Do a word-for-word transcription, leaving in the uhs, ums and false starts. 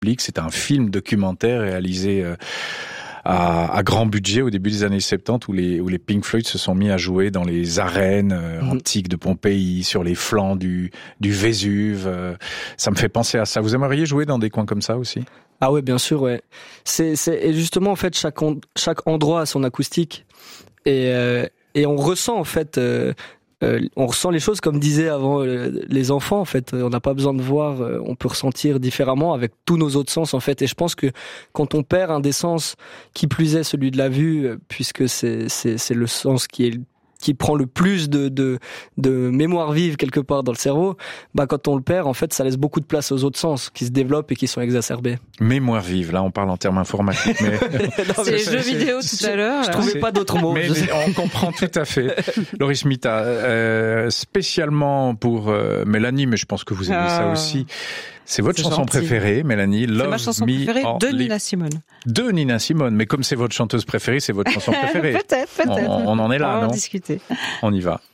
public. C'est un film documentaire réalisé euh, à, à grand budget au début des années soixante-dix où les, où les Pink Floyd se sont mis à jouer dans les arènes euh, mmh. antiques de Pompéi, sur les flancs du, du Vésuve. Euh, ça me fait penser à ça. Vous aimeriez jouer dans des coins comme ça aussi ? Ah ouais, bien sûr, ouais. C'est, c'est, et justement, en fait, chaque, on, chaque endroit a son acoustique. Et, euh, et on ressent, en fait... Euh, Euh, on ressent les choses comme disaient avant euh, les enfants, en fait. On n'a pas besoin de voir, euh, on peut ressentir différemment avec tous nos autres sens, en fait. Et je pense que quand on perd un des sens, qui plus est celui de la vue, euh, puisque c'est, c'est, c'est le sens qui est qui prend le plus de, de, de mémoire vive quelque part dans le cerveau, bah, quand on le perd, en fait, ça laisse beaucoup de place aux autres sens qui se développent et qui sont exacerbés. Mémoire vive, là, on parle en termes informatiques, mais... non, c'est les jeux vidéo tout à l'heure. Je trouvais c'est... pas d'autres mots. Mais, mais on comprend tout à fait. Loris Mita, euh, spécialement pour euh, Mélanie, mais je pense que vous aimez ah. ça aussi. C'est votre c'est chanson gentil. préférée, Mélanie. Love c'est ma chanson Me préférée de Li- Nina Simone. De Nina Simone. Mais comme c'est votre chanteuse préférée, c'est votre chanson préférée. peut-être, peut-être. On, on en est là, on va non ? en discuter. On y va.